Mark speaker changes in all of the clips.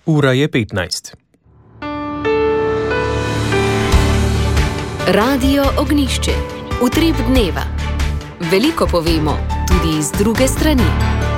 Speaker 1: Ura je 15.
Speaker 2: Radio Ognjišče. Utrip dneva. Veliko povemo, tudi z druge strani.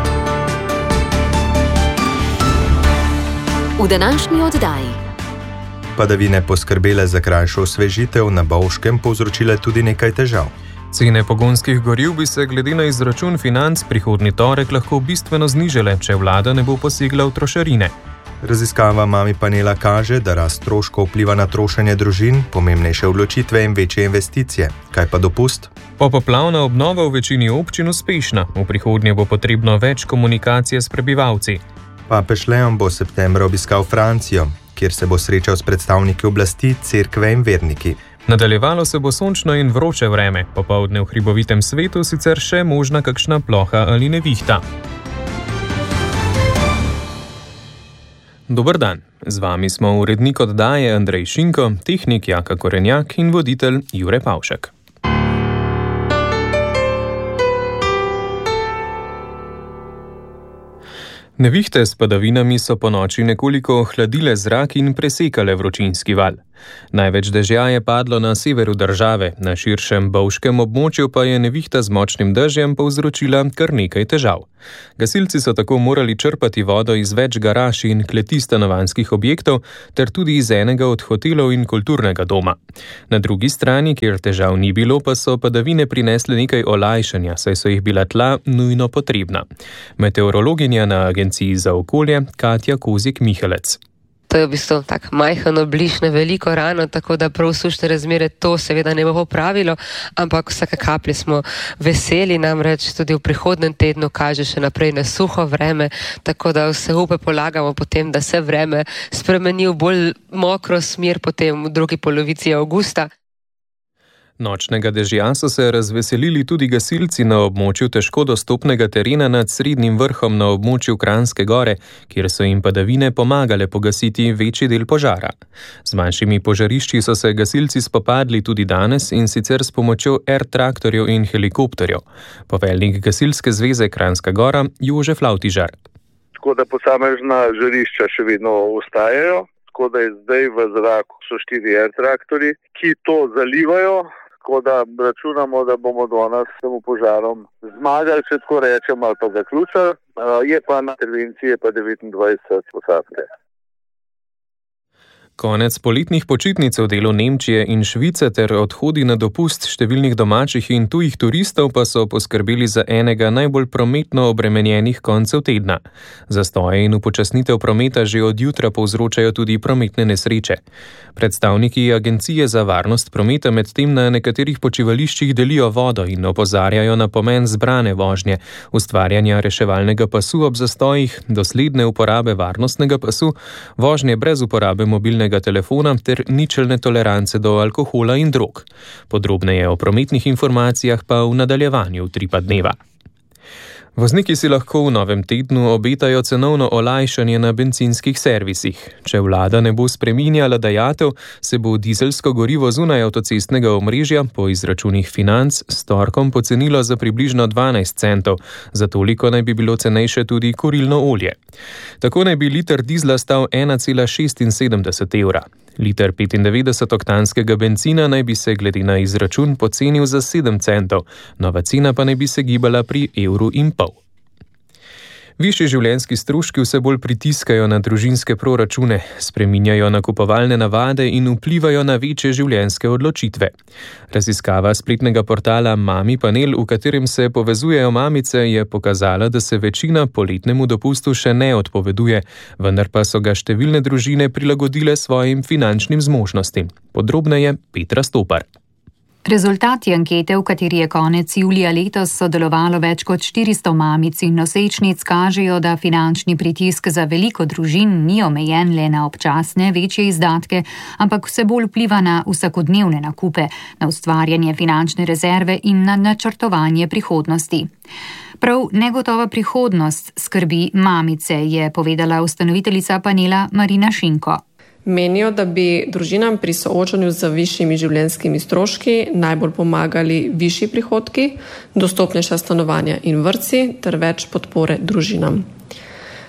Speaker 2: V današnji oddaji.
Speaker 3: Padavine poskrbele za krajšo osvežitev, na Bovškem povzročile tudi nekaj težav.
Speaker 1: Cene pogonskih goriv bi se glede na izračun financ prihodnji torek lahko bistveno znižale, če vlada ne bo posegla v trošarine.
Speaker 3: Raziskava Mami panela kaže, da rast stroškov vpliva na trošenje družin, pomembnejše odločitve in večje investicije. Kaj pa dopust?
Speaker 1: Popoplavna obnova v večini občin uspešna. V prihodnje bo potrebno več komunikacije s prebivalci.
Speaker 3: Papež Leon bo septembra obiskal Francijo, kjer se bo srečal s predstavniki oblasti, cerkve in verniki.
Speaker 1: Nadaljevalo se bo sončno in vroče vreme, popoldne v hribovitem svetu sicer še možna kakšna ploha ali nevihta. Dober dan, z vami smo urednik oddaje Andrej Šinko, tehnik Jaka Korenjak in voditelj Jure Pavšek. Nevihte s padavinami so ponoči nekoliko ohladile zrak in presekale vročinski val. Največ dežja je padlo na severu države, na širšem bovškem območju pa je nevihta z močnim dežjem povzročila kar nekaj težav. Gasilci so tako morali črpati vodo iz več garaž in kleti stanovanjskih objektov, ter tudi iz enega od hotelov in kulturnega doma. Na drugi strani, kjer težav ni bilo, pa so padavine prinesle nekaj olajšanja, saj so jih bila tla nujno potrebna. Meteorologinja na Agenciji za okolje Katja Kozik-Mihelec.
Speaker 4: To je v bistvu tak majhen obliž na veliko rano, tako da prav sušne razmere to seveda ne bo popravilo, ampak vsake kaplje smo veseli, namreč tudi v prihodnem tednu kaže še naprej na suho vreme, tako da vse upe polagamo potem, da se vreme spremeni v bolj mokro smer potem v drugi polovici avgusta.
Speaker 1: Nočnega dežja so se razveselili tudi gasilci na območju težko dostopnega terena nad Srednjim vrhom na območju Kranjske gore, kjer so jim padavine pomagale pogasiti večji del požara. Z manjšimi požarišči so se gasilci spopadli tudi danes in sicer s pomočjo traktorjev in helikopterjev. Poveljnik Gasilske zveze Kranjska gora Jožef Lavtižar.
Speaker 5: Tako da posamezna žarišča še vedno ostajajo, tako da je zdaj v zraku so 4 traktorji, ki to zalivajo. Tako da računamo, da bomo danes s tem požarom zmagali, če tako rečemo, ali pa zaključili. Je pa na intervenciji pa 29 posadke.
Speaker 1: Konec poletnih počitnic v delu Nemčije in Švice ter odhodi na dopust številnih domačih in tujih turistov pa so poskrbeli za enega najbolj prometno obremenjenih koncev tedna. Zastoje in upočasnitev prometa že od jutra povzročajo tudi prometne nesreče. Predstavniki Agencije za varnost prometa medtem na nekaterih počivališčih delijo vodo in opozarjajo na pomen zbrane vožnje, ustvarjanja reševalnega pasu ob zastojih, dosledne uporabe varnostnega pasu, vožnje brez uporabe mobilnega telefona ter ničelne tolerance do alkohola in drog. Podrobneje o prometnih informacijah pa v nadaljevanju Utripa dneva. Vozniki si lahko v novem tednu obetajo cenovno olajšanje na bencinskih servisih. Če vlada ne bo spreminjala dajatev, se bo dizelsko gorivo zunaj avtocestnega omrežja po izračunih financ s torkom pocenilo za približno 12 centov, za toliko naj bi bilo cenejše tudi kurilno olje. Tako naj bi liter dizla stal 1,76 evra. Liter 95-oktanskega bencina naj bi se glede na izračun pocenil za 7 centov, nova cena pa naj bi se gibala pri €1,5. Višji življenjski stroški vse bolj pritiskajo na družinske proračune, spreminjajo nakupovalne navade in vplivajo na večje življenjske odločitve. Raziskava spletnega portala Mami panel, v katerem se povezujejo mamice, je pokazala, da se večina poletnemu dopustu še ne odpoveduje, vendar pa so ga številne družine prilagodile svojim finančnim zmožnostim. Podrobneje Petra Stopar.
Speaker 6: Rezultati ankete, v kateri je konec julija letos sodelovalo več kot 400 mamic in nosečnic, kažejo, da finančni pritisk za veliko družin ni omejen le na občasne večje izdatke, ampak vse bolj vpliva na vsakodnevne nakupe, na ustvarjanje finančne rezerve in na načrtovanje prihodnosti. Prav negotova prihodnost skrbi mamice, je povedala ustanoviteljica panela Marina Šinko.
Speaker 7: Menijo, da bi družinam pri soočanju z višjimi življenjskimi stroški najbolj pomagali višji prihodki, dostopnejša stanovanja in vrtci ter več podpore družinam.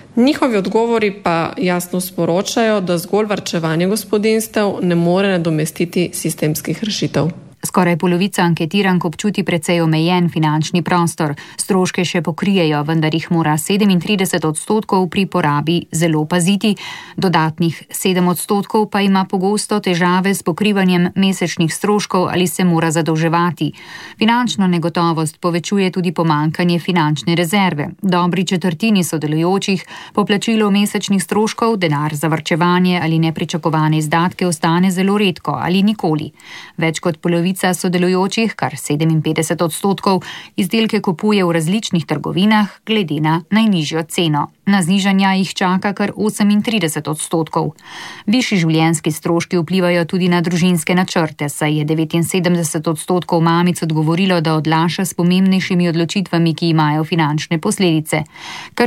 Speaker 7: Njihovi odgovori pa jasno sporočajo, da zgolj varčevanje gospodinjstev ne more nadomestiti sistemskih rešitev.
Speaker 6: Skoraj polovica anketirank občuti precej omejen finančni prostor. Stroške še pokrijejo, vendar jih mora 37% pri porabi zelo paziti. Dodatnih 7% pa ima pogosto težave s pokrivanjem mesečnih stroškov ali se mora zadolževati. Finančno negotovost povečuje tudi pomanjkanje finančne rezerve. Dobri četrtini sodelujočih po plačilu mesečnih stroškov denar za varčevanje ali nepričakovane izdatke ostane zelo redko ali nikoli. Več kot polovica sodelujočih, kar 57%, izdelke kupuje v različnih trgovinah glede na najnižjo ceno. Na znižanja jih čaka kar 38%. Višji življenjski stroški vplivajo tudi na družinske načrte, saj je 79% mamic odgovorilo, da odlaša s pomembnejšimi odločitvami, ki imajo finančne posledice. Kar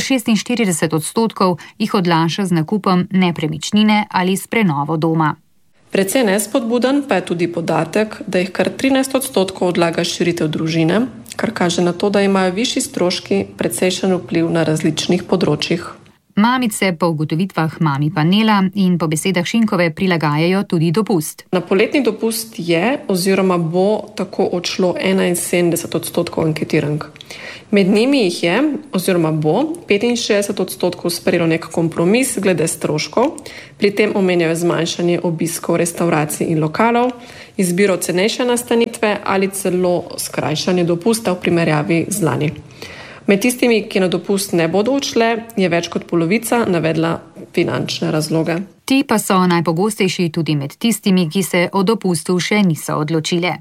Speaker 6: 46% jih odlaša z nakupom nepremičnine ali s prenovo doma.
Speaker 7: Precej nespodbuden pa je tudi podatek, da jih kar 13% odlaga širitev družine, kar kaže na to, da imajo višji stroški precejšen vpliv na različnih področjih.
Speaker 6: Mamice po ugotovitvah Mami panela in po besedah Šinkove prilagajajo tudi dopust.
Speaker 7: Na poletni dopust je oziroma bo tako odšlo 71% anketirank. Med njimi jih je oziroma bo 65% sprejelo nek kompromis glede stroškov, pri tem omenjajo zmanjšanje obiskov restavracij in lokalov, izbiro cenejše nastanitve ali celo skrajšanje dopusta v primerjavi z lani. Med tistimi, ki na dopust ne bodo odšle, je več kot polovica navedla finančne razloge.
Speaker 6: Ti pa so najpogostejši tudi med tistimi, ki se o dopustu še niso odločile.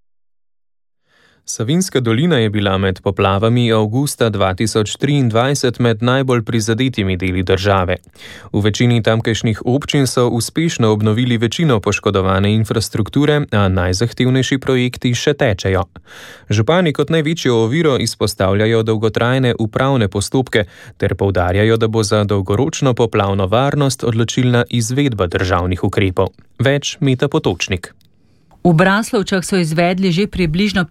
Speaker 1: Savinjska dolina je bila med poplavami avgusta 2023 med najbolj prizadetimi deli države. V večini tamkajšnjih občin so uspešno obnovili večino poškodovane infrastrukture, a najzahtevnejši projekti še tečejo. Župani kot največjo oviro izpostavljajo dolgotrajne upravne postopke ter poudarjajo, da bo za dolgoročno poplavno varnost odločilna izvedba državnih ukrepov. Več Meta Potočnik.
Speaker 8: V Braslovčah so izvedli že približno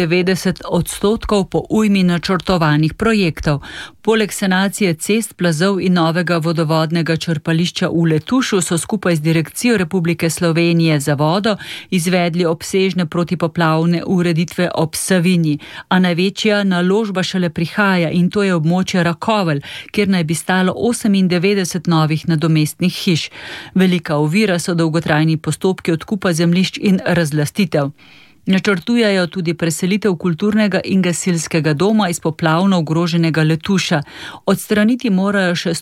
Speaker 8: 95% po ujmi načrtovanih projektov. Poleg sanacije cest, plazov in novega vodovodnega črpališča v Letušu so skupaj z Direkcijo Republike Slovenije za vodo izvedli obsežne protipoplavne ureditve ob Savinji, a največja naložba šele prihaja in to je območje Rakovelj, kjer naj bi stalo 98 novih nadomestnih hiš. Velika ovira so dolgotrajni postopki odkupa zemljišč in razlastitev. Načrtujejo tudi preselitev kulturnega in gasilskega doma iz poplavno ogroženega Letuša. Odstraniti morajo še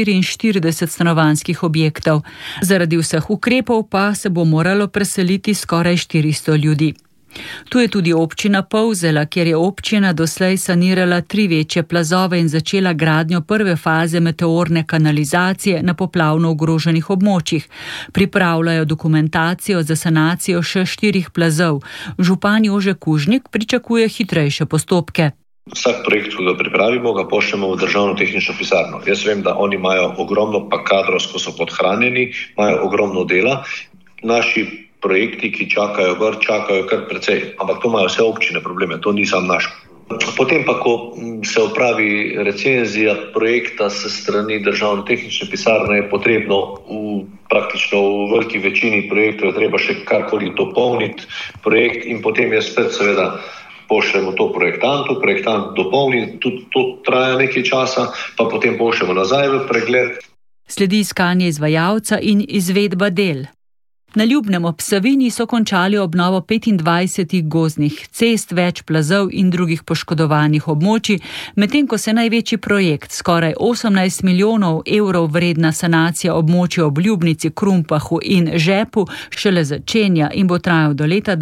Speaker 8: 144 stanovanjskih objektov. Zaradi vseh ukrepov pa se bo moralo preseliti skoraj 400 ljudi. Tu je tudi občina Polzela, kjer je občina doslej sanirala 3 večje plazove in začela gradnjo prve faze meteorne kanalizacije na poplavno ogroženih območjih. Pripravljajo dokumentacijo za sanacijo še 4 plazov. Župan Jože Kužnik pričakuje hitrejše postopke.
Speaker 9: Vsak projekt, ko ga pripravimo, ga pošljemo v državno tehnično pisarno. Jaz vem, da oni imajo ogromno, pa kadrovsko so podhranjeni, imajo ogromno dela. Naši projekti, ki čakajo kar precej, ampak to imajo vse občine probleme, to ni sam naš. Potem pa, ko se opravi recenzija projekta s strani državne tehnične pisarne, je potrebno praktično v veliki večini projektov je treba še karkoli dopolniti projekt in potem je spet seveda pošljemo to projektantu, projektant dopolni, tudi to traja nekaj časa, pa potem pošljemo nazaj v pregled.
Speaker 8: Sledi iskanje izvajalca in izvedba del. Na Ljubnem ob Savinji so končali obnovo 25 gozdnih cest, več plazov in drugih poškodovanih območij, medtem ko se največji projekt, skoraj 18 milijonov evrov vredna sanacija območja ob Ljubnici, Krumpahu in Žepu, šele začenja in bo trajal do leta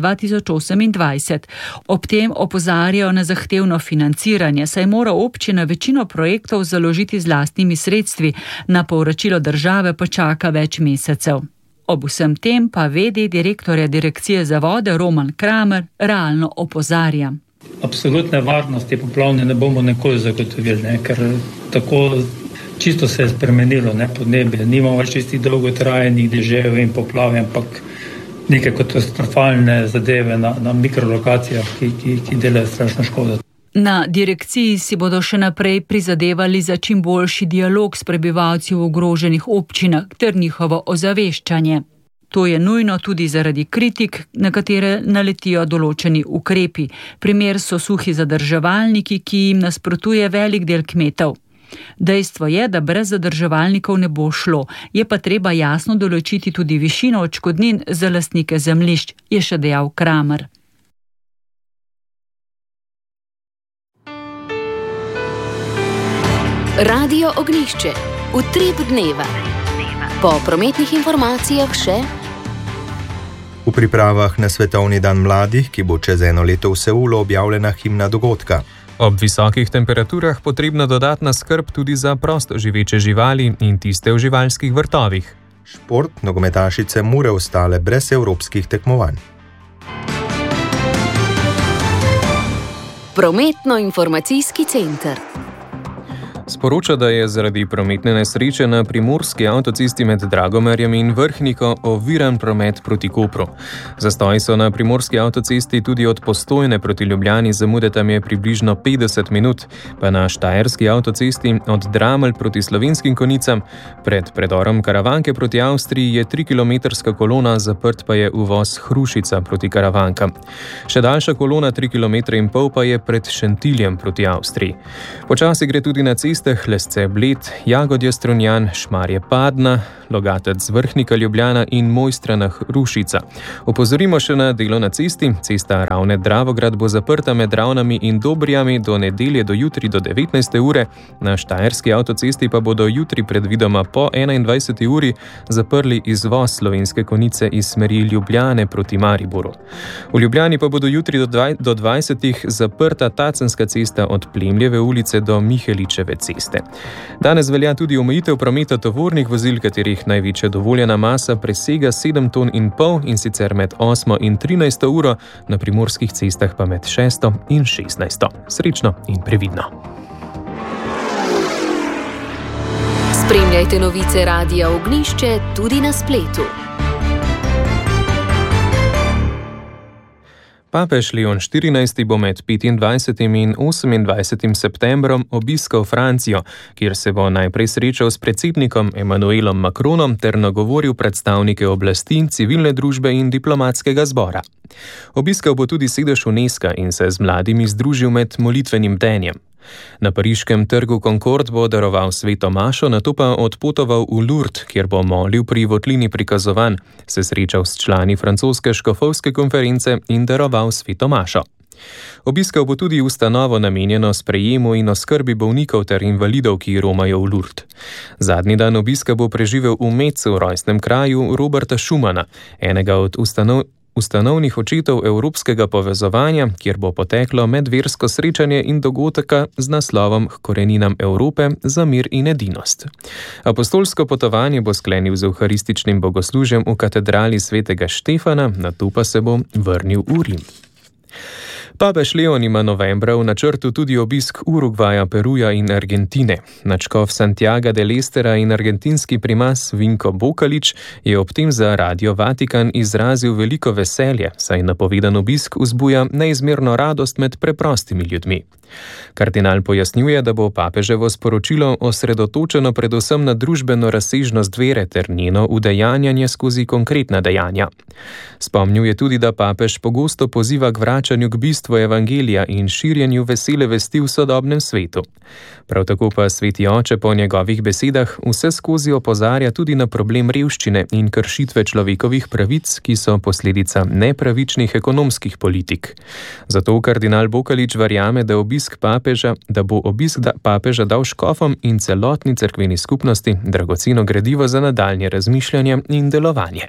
Speaker 8: 2028. Ob tem opozarjajo na zahtevno financiranje, saj mora občina večino projektov založiti z lastnimi sredstvi, na povračilo države pa čaka več mesecev. Ob vsem tem pa vedi direktorja Direkcije za vode Roman Kramer realno opozarja.
Speaker 10: Absolutne varnosti poplavne ne bomo nikoli zagotovili, ker tako čisto se je spremenilo podnebje. Nimamo več čistih dolgotrajnih dežev in poplav, ampak neke katastrofalne zadeve na mikrolokacijah, ki delajo strašno škodo.
Speaker 8: Na direkciji si bodo še naprej prizadevali za čim boljši dialog s prebivalci v ogroženih občinah ter njihovo ozaveščanje. To je nujno tudi zaradi kritik, na katere naletijo določeni ukrepi. Primer so suhi zadrževalniki, ki jim nasprotuje velik del kmetov. Dejstvo je, da brez zadrževalnikov ne bo šlo, je pa treba jasno določiti tudi višino odškodnin za lastnike zemljišč, je še dejal Kramer.
Speaker 2: Radio Ognjišče. Utrip dneva. Po prometnih informacijah še.
Speaker 3: V pripravah na Svetovni dan mladih, ki bo čez 1 leto v Seulu, objavljena himna dogodka.
Speaker 1: Ob visokih temperaturah potrebna dodatna skrb tudi za prosto živeče živali in tiste v živalskih vrtovih.
Speaker 3: Šport, nogometašice Mure ostale brez evropskih tekmovanj.
Speaker 2: Prometno-informacijski center.
Speaker 1: Sporoča, da je zaradi prometne nesreče na primorski avtocesti med Dragomerjem in Vrhniko oviran promet proti Kopru. Zastoji so na primorski avtocesti tudi od Postojne proti Ljubljani, zamude tam je približno 50 minut, pa na štajerski avtocesti od Dramelj proti Slovenskim Konicam. Pred predorom Karavanke proti Avstriji je 3-kilometrska kolona, zaprt pa je uvoz Hrušica proti Karavankam. Še daljša kolona 3,5 km pa je pred Šentiljem proti Avstriji. Počasi gre tudi na cesti Lesce Bled, Jagodje Strunjan, Šmarje Padna, Logatec Vrhnika Ljubljana in Mojstrana Hrušica. Opozorimo še na delo na cesti. Cesta Ravne Dravograd bo zaprta med Ravnami in Dobrijami do nedelje do jutri do 19. ure. Na štajerski avtocesti pa bodo jutri predvidoma po 21. uri zaprli izvoz Slovenske Konice iz smeri Ljubljane proti Mariboru. V Ljubljani pa bodo jutri do 20. zaprta Tacenska cesta od Plemljeve ulice do Miheličeve ceste. Danes velja tudi omejitev prometa tovornih vozil, katerih največja dovoljena masa presega 7,5 ton in sicer med 8. in 13. uro, na primorskih cestah pa med 6. in 16. Srečno in previdno.
Speaker 2: Spremljajte novice Radia Ognjišče tudi na spletu.
Speaker 1: Papež Leon XIV bo med 25. in 28. septembrom obiskal Francijo, kjer se bo najprej srečal s predsednikom Emmanuelom Macronom ter nagovoril predstavnike oblasti, civilne družbe in diplomatskega zbora. Obiskal bo tudi sedež UNESCO in se z mladimi združil med molitvenim bdenjem. Na pariškem trgu Concord bo daroval sveto mašo, nato pa odpotoval v Lourdes, kjer bo molil pri votlini prikazovanj, se srečal s člani francoske škofovske konference in daroval sveto mašo. Obiskal bo tudi ustanovo namenjeno sprejemu in oskrbi bolnikov ter invalidov, ki romajo v Lourdes. Zadnji dan obiska bo preživel v Metzu, v rojstnem kraju Roberta Schumana, enega od ustanovnih očetov evropskega povezovanja, kjer bo poteklo medversko srečanje in dogodka z naslovom K koreninam Evrope za mir in edinost. Apostolsko potovanje bo sklenil z evharističnim bogoslužjem v katedrali svetega Štefana, nato pa se bo vrnil v Rim. Papež Leon ima novembra v načrtu tudi obisk Urugvaja, Peruja in Argentine. Nadškof Santiaga del Estera in argentinski primas Vinko Bokalič je ob tem za Radio Vatikan izrazil veliko veselje, saj napovedan obisk vzbuja neizmerno radost med preprostimi ljudmi. Kardinal pojasnjuje, da bo papeževo sporočilo osredotočeno predvsem na družbeno razsežnost vere ter njeno udejanjanje skozi konkretna dejanja. Spomnil je tudi, da papež pogosto poziva k vračanju k bistvu evangelija in širjenju vesele vesti v sodobnem svetu. Prav tako pa sveti oče po njegovih besedah vse skozi opozarja tudi na problem revščine in kršitve človekovih pravic, ki so posledica nepravičnih ekonomskih politik. Zato kardinal Bokalič verjame, da bo obisk papeža dal škofom in celotni cerkveni skupnosti dragoceno gradivo za nadaljnje razmišljanje in delovanje.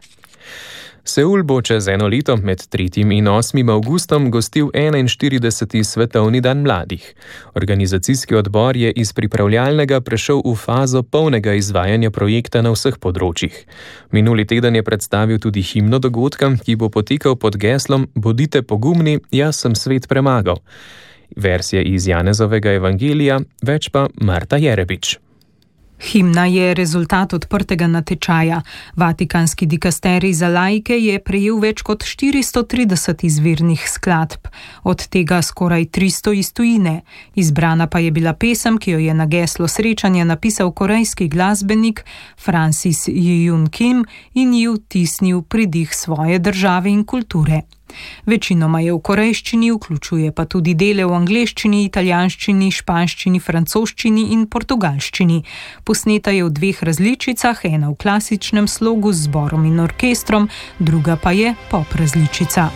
Speaker 1: Seul bo čez 1 leto med 3. in 8. avgustom gostil 41. Svetovni dan mladih. Organizacijski odbor je iz pripravljalnega prešel v fazo polnega izvajanja projekta na vseh področjih. Minuli teden je predstavil tudi himno dogodka, ki bo potekal pod geslom Bodite pogumni, jaz sem svet premagal. Verzije iz Janezovega evangelija, več pa Marta Jerebič.
Speaker 11: Himna je rezultat odprtega natečaja. Vatikanski dikasterij za laike je prejel več kot 430 izvirnih skladb, od tega skoraj 300 iz tujine. Izbrana pa je bila pesem, ki jo je na geslo srečanja napisal korejski glasbenik Francis Yun Kim in ji vtisnil pridih svoje države in kulture. Večinoma je v korejščini, vključuje pa tudi dele v angleščini, italijanščini, španščini, francoščini in portugalščini. Posneta je v 2 različicah, ena v klasičnem slogu z zborom in orkestrom, druga pa je pop različica.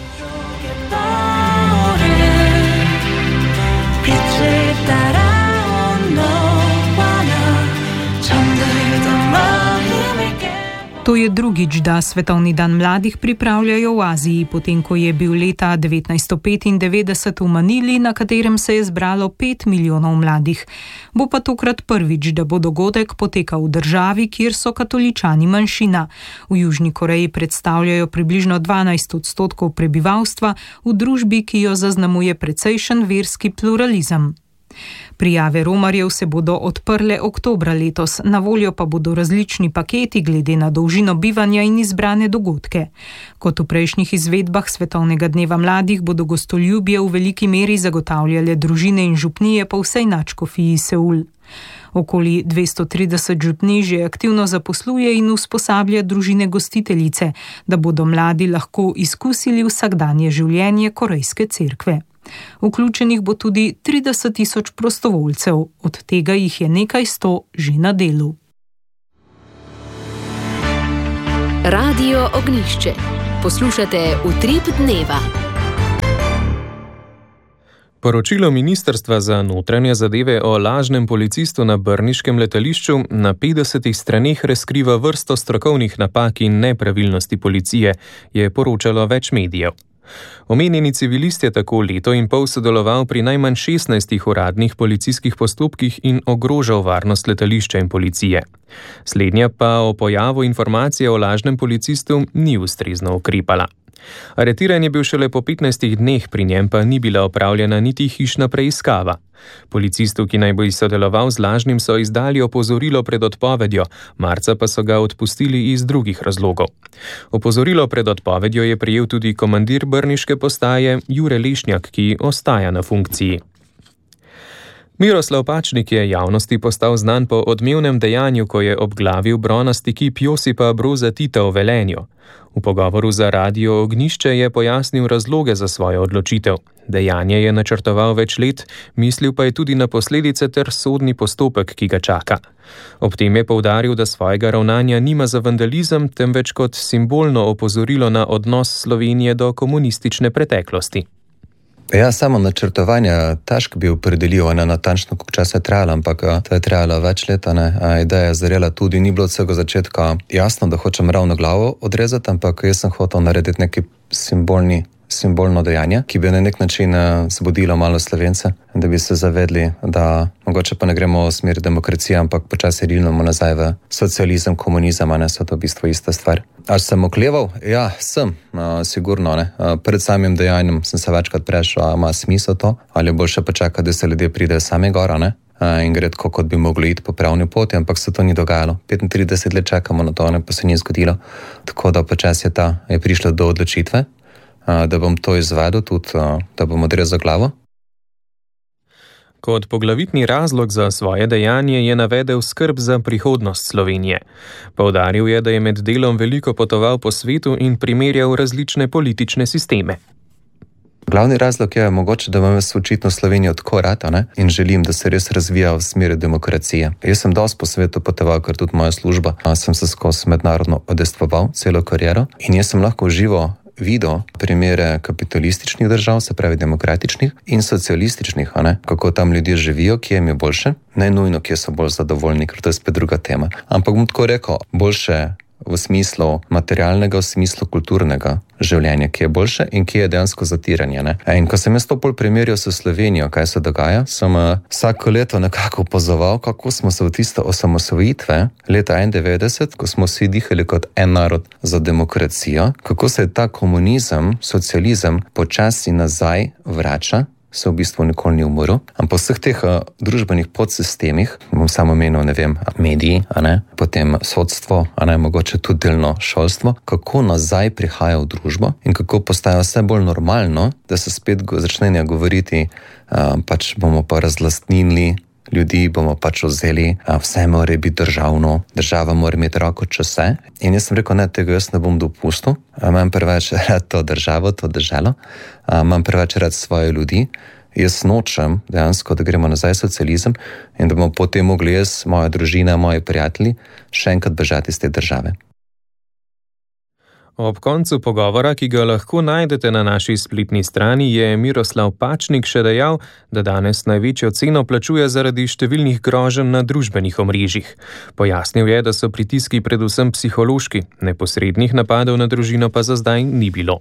Speaker 11: To je drugič, da Svetovni dan mladih pripravljajo v Aziji, potem ko je bil leta 1995 v Manili, na katerem se je zbralo 5 milijonov mladih. Bo pa tokrat prvič, da bo dogodek potekal v državi, kjer so katoličani manjšina. V Južni Koreji predstavljajo približno 12% prebivalstva, v družbi, ki jo zaznamuje precejšen verski pluralizem. Prijave romarjev se bodo odprle oktobra letos, na voljo pa bodo različni paketi glede na dolžino bivanja in izbrane dogodke. Kot v prejšnjih izvedbah Svetovnega dneva mladih bodo gostoljubje v veliki meri zagotavljale družine in župnije po vsej nadškofiji Seul. Okoli 230 župnij že aktivno zaposluje in usposablja družine gostiteljice, da bodo mladi lahko izkusili vsakdanje življenje korejske cerkve. Vključenih bo tudi 30.000 prostovoljcev, od tega jih je nekaj 100 že na delu.
Speaker 2: Radio Ognjišče. Poslušate Utrip dneva.
Speaker 1: Poročilo Ministrstva za notranje zadeve o lažnem policistu na brniškem letališču na 50 straneh razkriva vrsto strokovnih napak in nepravilnosti policije, je poročalo več medijev. Omenjeni civilist je tako leto in pol sodeloval pri najmanj 16 uradnih policijskih postopkih in ogrožal varnost letališča in policije. Slednja pa o pojavu informacije o lažnem policistu ni ustrezno ukrepala. Aretiran je bil šele po 15 dneh, pri njem pa ni bila opravljena niti hišna preiskava. Policistu, ki naj bi sodeloval z lažnim, so izdali opozorilo pred odpovedjo, marca pa so ga odpustili iz drugih razlogov. Opozorilo pred odpovedjo je prejel tudi komandir brniške postaje Jure Lešnjak, ki ostaja na funkciji. Miroslav Pačnik je javnosti postal znan po odmevnem dejanju, ko je obglavil bronasti kip Josipa Broza Tita v Velenju. V pogovoru za Radio Ognjišče je pojasnil razloge za svojo odločitev. Dejanje je načrtoval več let, mislil pa je tudi na posledice ter sodni postopek, ki ga čaka. Ob tem je poudaril, da svojega ravnanja nima za vandalizem, temveč kot simbolno opozorilo na odnos Slovenije do komunistične preteklosti.
Speaker 12: Ja, samo načrtovanje težko bi opredelil, natančno, koliko časa je trajalo, ampak to je trajalo več let. Ideja je zrela tudi, ni bilo od vsega začetka jasno, da hočem ravno glavo odrezati, ampak jaz sem hotel narediti neki simbolno dejanje, ki bi na nek način zbudilo malo Slovence, da bi se zavedli, da mogoče pa ne gremo v smer demokracije, ampak počasi rilnemo nazaj v socializem, komunizem, so to v bistvu ista stvar. Ali sem okleval? Ja, sem, sigurno. Pred samim dejanjem sem se večkrat vprašal, ali ima smisel to, ali je boljše pa čakati, da se ljudje pridejo sami gora, in gre tako, kot bi mogli iti po pravni poti, ampak se to ni dogajalo. 35 let čakamo na to, pa se ni zgodilo. Tako da počasi je prišlo do odločitve, da bom to izvedel, tudi da bom odrezal glavo.
Speaker 1: Kot poglavitni razlog za svoje dejanje je navedel skrb za prihodnost Slovenije. Poudaril je, da je med delom veliko potoval po svetu in primerjal različne politične sisteme.
Speaker 12: Glavni razlog je mogoče, da imam jaz očitno Slovenijo tako rad, in želim, da se res razvija v smeri demokracije. Jaz sem dosti po svetu potoval, ker tudi moja služba, sem se skozi mednarodno udejstvoval celo kariero in jaz sem lahko užival videl primere kapitalističnih držav, se pravi demokratičnih, in socialističnih, kako tam ljudje živijo, kje jim je boljše, ne nujno, kje so bolj zadovoljni, ker to je spet druga tema. Ampak bom tako rekel, boljše v smislu materialnega, v smislu kulturnega življenja, ki je boljše in ki je dejansko zatiranje. In ko sem jaz to pol primerjal s Slovenijo, kaj se dogaja, sem vsako leto nekako opazoval, kako smo se v tisto osamosvojitve leta 1991, ko smo vsi dihali kot en narod za demokracijo, kako se je ta komunizem, socializem počasi nazaj vrača se v bistvu nikoli ni umrl. Ampak po vseh teh družbenih podsistemih, bom samo omenil, mediji, potem sodstvo, mogoče tudi delno šolstvo, kako nazaj prihaja v družbo in kako postaja vse bolj normalno, da se spet začnejo govoriti, pač bomo pa razlastnili ljudi, bomo pač vzeli, vse mora biti državno, država mora imeti roko čez vse. In jaz sem rekel, ne, tega jaz ne bom dopustil, imam preveč rad to državo, to državo, imam preveč rad svoje ljudi. Jaz nočem dejansko, da gremo nazaj v socializem in da bomo potem mogli jaz, moja družina, moji prijatelji še enkrat bežati iz te države.
Speaker 1: Ob koncu pogovora, ki ga lahko najdete na naši spletni strani, je Miroslav Pačnik še dejal, da danes največjo ceno plačuje zaradi številnih groženj na družbenih omrežjih. Pojasnil je, da so pritiski predvsem psihološki, neposrednih napadov na družino pa za zdaj ni bilo.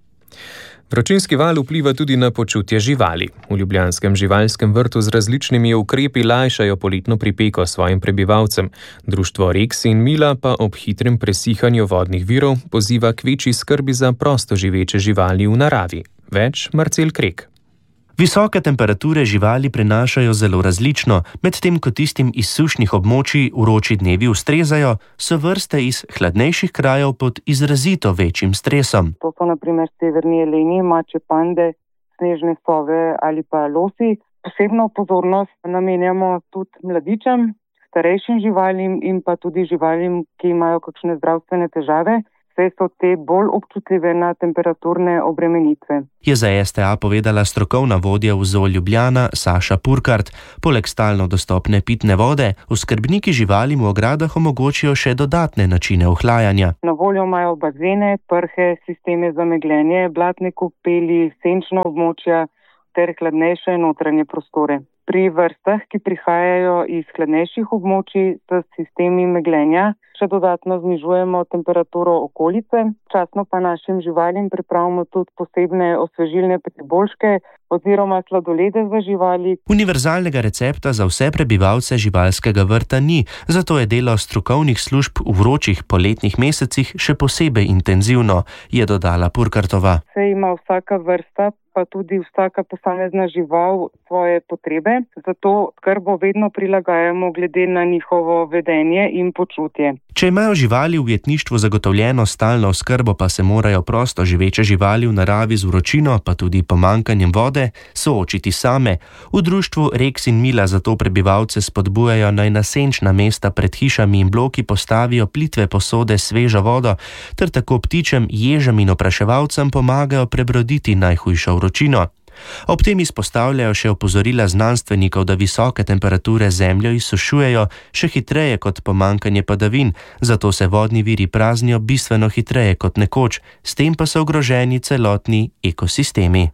Speaker 1: Vročinski val vpliva tudi na počutje živali. V ljubljanskem živalskem vrtu z različnimi ukrepi lajšajo poletno pripeko svojim prebivalcem. Društvo Rex in Mila pa ob hitrem presihanju vodnih virov poziva k večji skrbi za prostoživeče živali v naravi. Več Marcel Krek.
Speaker 13: Visoke temperature živali prenašajo zelo različno, medtem ko tistim iz sušnih območij vroči dnevi ustrezajo, so vrste iz hladnejših krajev pod izrazito večjim stresom.
Speaker 14: To so na primer severni jeleni, mačje pande, snežne sove ali pa losi. Posebno pozornost namenjamo tudi mladičem, starejšim živalim in pa tudi živalim, ki imajo kakšne zdravstvene težave. Vse so te bolj občutljive na temperaturne obremenitve.
Speaker 13: Je za STA povedala strokovna vodja v Zoo Ljubljana Saša Purkart. Poleg stalno dostopne pitne vode, oskrbniki živalim v ogradah omogočijo še dodatne načine ohlajanja.
Speaker 14: Na voljo imajo bazene, prhe, sisteme za megljenje, blatne kopeli, senčna območja ter hladnejše notranje prostore. Pri vrstah, ki prihajajo iz hladnejših območij s sistemi megljenja, še dodatno znižujemo temperaturo okolice. Časno pa našim živalim pripravimo tudi posebne osvežilne priboljške oziroma sladolede za živali.
Speaker 13: Univerzalnega recepta za vse prebivalce živalskega vrta ni, zato je delo strokovnih služb v vročih poletnih mesecih še posebej intenzivno, je dodala Purkartova.
Speaker 14: Se ima vsaka vrsta, pa tudi vsaka posamezna žival svoje potrebe, zato skrbo vedno prilagajamo glede na njihovo vedenje in počutje.
Speaker 13: Če imajo živali v jetništvu zagotovljeno stalno oskrbo, pa se morajo prosto živeče živali v naravi z vročino, pa tudi pomanjkanjem vode, soočiti same. V društvu Rex in Mila zato prebivalce spodbujajo, naj na senčna mesta pred hišami in bloki postavijo plitve posode s svežo vodo, ter tako ptičem, ježem in opraševalcem pomagajo prebroditi najhujšo vročino. Ob tem izpostavljajo še opozorila znanstvenikov, da visoke temperature zemljo izsušujejo še hitreje kot pomanjkanje padavin, zato se vodni viri praznijo bistveno hitreje kot nekoč, s tem pa so ogroženi celotni ekosistemi.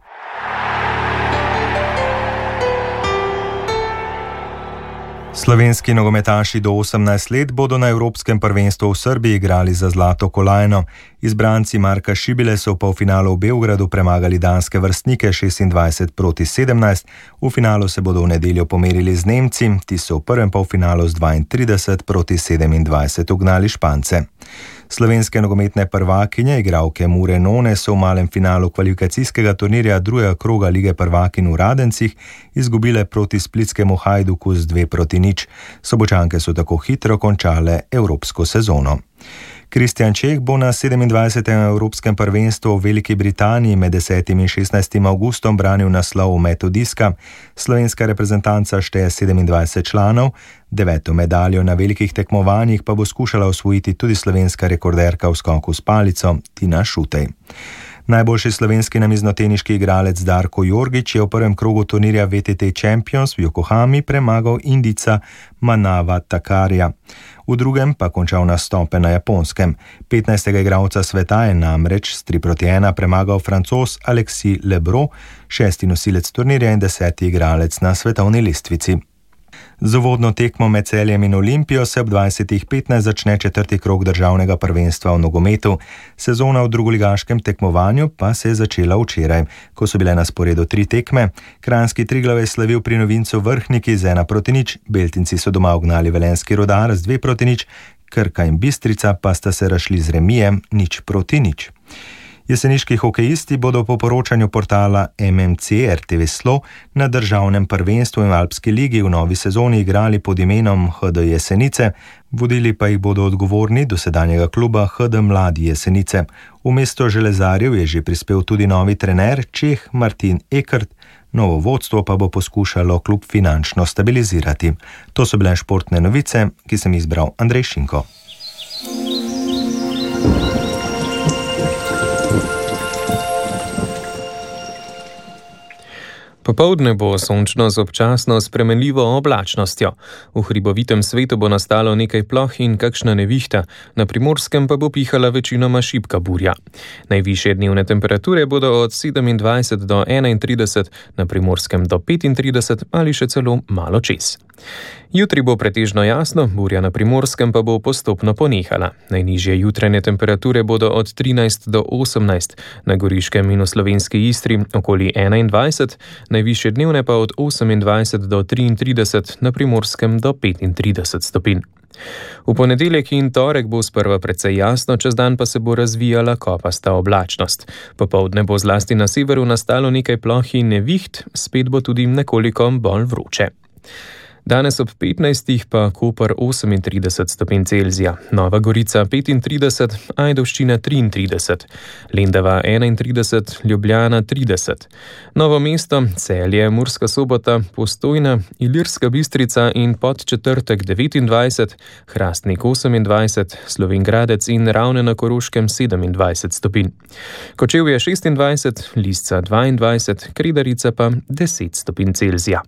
Speaker 3: Slovenski nogometaši do 18 let bodo na Evropskem prvenstvu v Srbiji igrali za zlato kolajno. Izbranci Marka Šibile so v polfinalu v Beogradu premagali danske vrstnike 26-17. V finalu se bodo v nedeljo pomerili z Nemci, ti so v prvem polfinalu z 32-27 ugnali Špance. Slovenske nogometne prvakinje, igralke Mure None, so v malem finalu kvalifikacijskega turnirja drugega kroga Lige prvakinj v Radencih izgubile proti splitskemu Hajduku z 2-0. Sobočanke so tako hitro končale evropsko sezono. Kristjan Čeh bo na 27. Evropskem prvenstvu v Veliki Britaniji med 10. in 16. avgustom branil naslov v metu diska. Slovenska reprezentanca šteje 27 članov, 9. medaljo na velikih tekmovanjih pa bo skušala osvojiti tudi slovenska rekorderka v skoku s palico Tina Šutej. Najboljši slovenski namiznoteniški igralec Darko Jorgić je v prvem krogu turnirja VTT Champions v Yokohami premagal Indijca Manava Takarja. V drugem pa končal nastope na Japonskem. 15. igralca sveta je namreč s 3-1 premagal Francoz Alexis Lebrun, 6. nosilec turnirja in 10. igralec na svetovni lestvici. Z uvodno tekmo med Celjem in Olimpijo se ob 20:15 začne 4. krog državnega prvenstva v nogometu. Sezona v drugoligaškem tekmovanju pa se je začela včeraj, ko so bile na sporedu 3 tekme. Kranjski Triglav je slavil pri novincu Vrhniki z 1-0, Beltinci so doma ugnali Velenjski Rudar z 2-0, Krka in Bistrica pa sta se razšli z remijem 0-0. Jeseniški hokejisti bodo po poročanju portala MMC RTV Slo na državnem prvenstvu in Alpski ligi v novi sezoni igrali pod imenom HD Jesenice, vodili pa jih bodo odgovorni dosedanjega kluba HD Mladi Jesenice. V mesto železarjev je že prispel tudi novi trener Čeh Martin Ekert, novo vodstvo pa bo poskušalo klub finančno stabilizirati. To so bile športne novice, ki sem izbral Andrej Šinko.
Speaker 1: Popoldne bo sončno z občasno spremenljivo oblačnostjo. V hribovitem svetu bo nastalo nekaj ploh in kakšna nevihta, na Primorskem pa bo pihala večinoma šibka burja. Najvišje dnevne temperature bodo od 27 do 31, na Primorskem do 35 ali še celo malo čez. Jutri bo pretežno jasno, burja na Primorskem pa bo postopno ponehala. Najnižje jutranje temperature bodo od 13 do 18, na Goriškem in v slovenski Istri okoli 21, najvišje dnevne pa od 28 do 33, na Primorskem do 35 stopinj. V ponedeljek in torek bo sprva precej jasno, čez dan pa se bo razvijala kopasta oblačnost. Popoldne bo zlasti na severu nastalo nekaj ploh in neviht, spet bo tudi nekoliko bolj vroče. Danes ob 15 pa Koper 38 stopinj Celzija, Nova Gorica 35, Ajdovščina 33, Lendava 31, Ljubljana 30, Novo mesto, Celje, Murska Sobota, Postojna, Ilirska Bistrica in Podčetrtek 29, Hrastnik 28, Slovenj Gradec in Ravne na Koroškem 27 stopinj. Kočevje 26, Lisca 22, Kredarica pa 10 stopinj Celzija.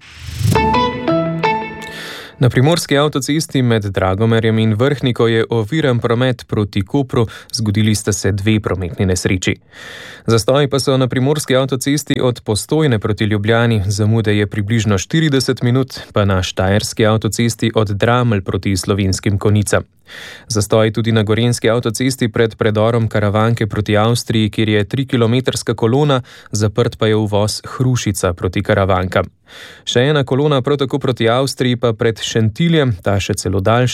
Speaker 1: Na primorski avtocesti med Dragomerjem in Vrhniko je oviran promet proti Kopru, zgodili sta se dve prometni nesreči. Zastoji pa so na primorski avtocesti od Postojne proti Ljubljani, zamude je približno 40 minut, pa na štajerski avtocesti od Dramelj proti Slovenskim Konicam. Zastoj tudi na gorenjski avtocesti pred predorom Karavanke proti Avstriji, kjer je 3-kilometrska kolona, zaprt pa je uvoz Hrušica proti Karavankam. Še ena kolona prav tako proti Avstriji pa pred Šentiljem, ta še celo daljša.